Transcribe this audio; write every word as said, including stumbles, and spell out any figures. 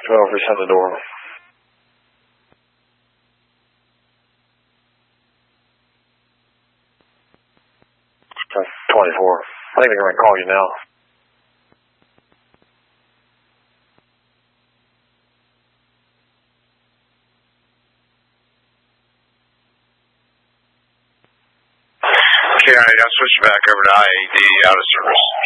twelve, resend the door. twenty-four. I think they're going to call you now. Okay, all right, I'll switch back over to I A D out of service.